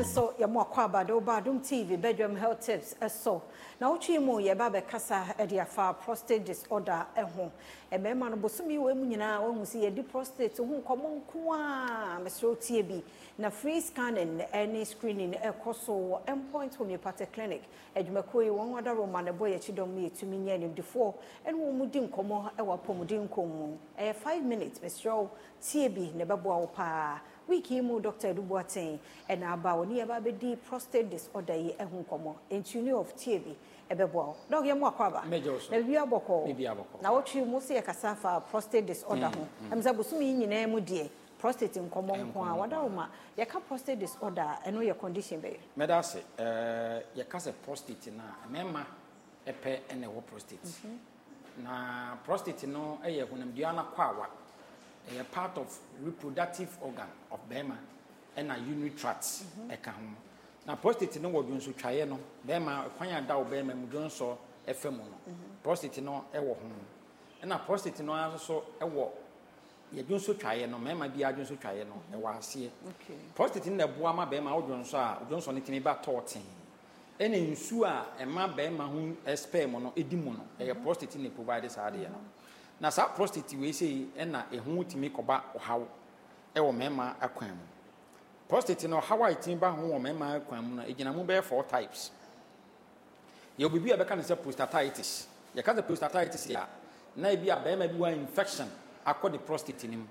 so ya mo akwaba do Badum TV bedroom health tips so na uchi mu ye ba be kasa e dia fa prostate disorder ho e be ma no bosumi we mu nyina wo si ye di prostate hu komo nko a mesro tie bi na free scanning any screening e koso endpoint homeopathic clinic edwumako yi won wada roma ne boy chidom mi etumi nya ni defo en wo mu di nkomo e wa pomudi nkomo 5 minutes mesro tie bi ne bebo wo pa wiki mu Dr. Dubuaten and aba oni eba be di prostate disorder yi ehun komo entuni of TB ebebo dog ye mu akwaba na bia boko na wotwi mu se kasafa prostate disorder ho amza bosumi nyina mu die prostate nkomo nko a wada uma ye ka prostate disorder eno ye condition be medase ye ka se prostate na mema epe ene wo prostate na prostate no eye hunamdua na kwawa a part of reproductive organ of Bema and a urinary tract. Now, prostate no wo so twaye no Bema kwan da wo Bema mu dwon so efem no prostate no e wo ho na prostate no also e wo ye dwon so twaye no mema bia dwon so twaye no e wo ase prostate no bo ama Bema wo dwon so a dwon so ne timi ba toten ene nsu a ema Bema ho sperm no edimu no e prostate ne provide sa de no na sa prostate we say na ehu timi koba ohaw e wo mema akwan mu prostate no how I tin ba ho wo mema akwan mu na egina mu be 4 types ye obibi abeka ne say prostatitis ye ka the prostatitis ya na bia ba ma bi wa infection akọ the prostate nim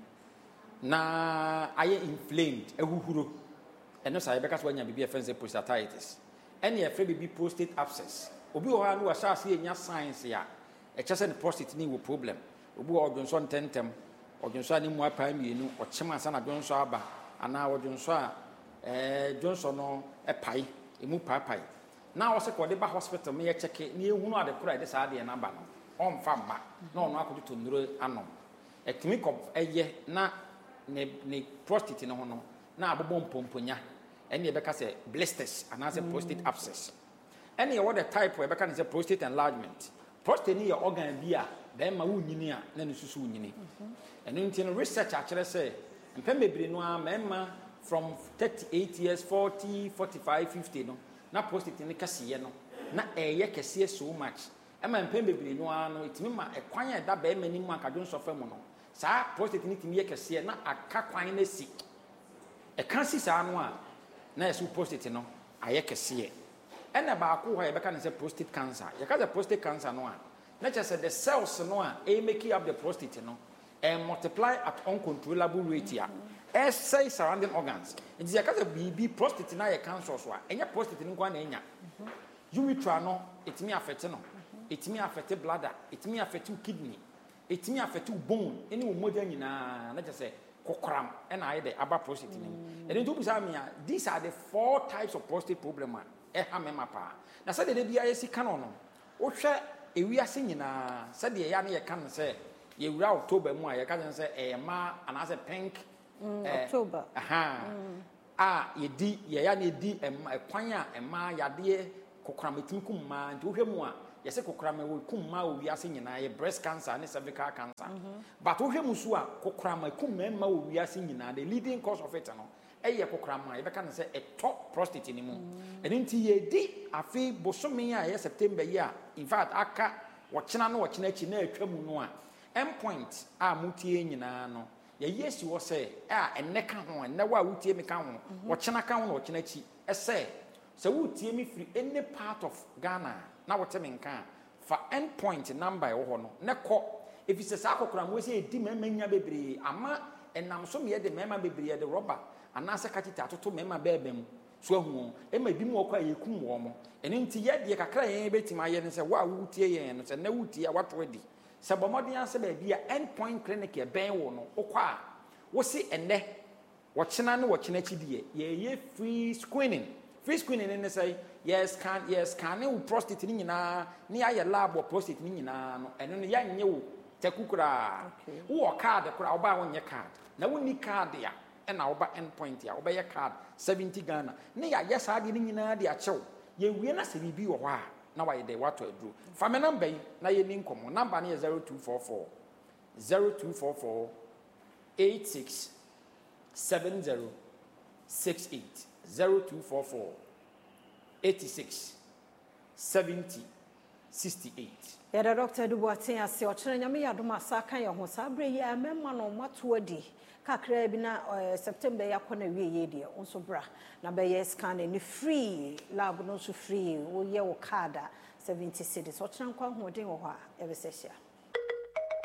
na aye inflamed ehuhuro eno sa ye beka so anya bibia fe say prostatitis ene ye fe bibi prostate abscess obi wo ha no wa sha se enya science ya e chese the prostate ni wo problem obu odwonso ntentem odwonso ani mu apa mienu ochema asa na dwonso aba ana odwonso a dwonso no epai emu papai na wo se ko de ba hospital me ye cheke ni ehunu ade kura de sa ade na ba no omfa mba na ono akoto nduro anom etimi ko eye na ne prostate no ho no na abobo mpomponya ene e beka se blisters ana se prostate abscess ene ye what the type we beka se prostate enlargement prostate ni ye organ bi a dem ma wunyini a na nususu wunyini eno nti no research a kire say mpem bebre no a mema from 38 years 40 45 50 no na prostate ni kase no na eye kase so much ema mpem bebre no a no itimi ma ekwan e da ba ema ni mu akadwo nsofa mu no sa prostate ni timi ye kase na aka kwan na si e kan si sa no a na yesu prostate no aye kase ena ba ko ho ye beka ne say prostate cancer ye ka the prostate cancer no a na just the cells no a make up the prostate no and multiply at uncontrollable rate ya say surrounding organs it is because BB prostate na ye cancer so a enya prostate ni kwa na enya urethra no it me affect no it me affect bladder it me affect kidney it me affect bone any moja nyina na just say kokram and I the aba prostate ni and then to be say me these are the 4 types of prostate problem e ha me mapa na say de bia yesi kan no wo hwe ewiase nyina say de ya na ye kan say ye wura October mu a ye kan say e ma ana say pink October ye di ye ya na di kwan a ema yade kokram etim kumma nti wo hwe mu a ye say kokram we kumma wo wiase nyina ye breast cancer ne cervical cancer but wo hwe mu so a kokram kumma ma wo wiase nyina the leading cause of it no eye kokram ye beka na say e top prostate ni mu enti ye di afi bosome a ye September year in fact aka wochena no wochena chi na atwamu no a endpoint a mutie nyina no ye yesi wo say enne ka ho enne wa wutie me ka ho wochena ka ho na wochena chi say wutie me free any part of Ghana na wote me nka fa endpoint number wo ho no ne ko if you say sa kokram we say edi memanya bebre ama enam so me de mema bebre de rubber anase katita atoto mema bebe mu so ahu ema bi mu okwa yekum wo mo eni nti ye de kakra yen betima ye ne se wa wutie yen no se na wutie a wato adi se bomodin ase ba bia endpoint clinic e ben wo no okwa wo si enne wo chena ne wo chena chidie ye free screening ne say yes can you prostate ni nyina ni aye lab wo prostate ni nyina no eno no ya nye wo tekukura wo card kura wo ba wo nye card na wo ni card ya na oba endpoint ya oba ye card 70 Ghana ne ya yes ade ni nyina de a chew ye wie na se bibi wo ha na wa ye de wato adru fa me number yi na ye ni nkomo number ne 0244 86 70 68 0244 86 70 68. Yada Dr. Duboatin ase ochire nyame yadom asa kan ye ho sabre ye amemma no mato adi kakra bi na September yakona wiye de onso bra na be ye scan ni free lab no so free wo ye wo card 70 cedis ochire nkwa hoden wo ha e be se hia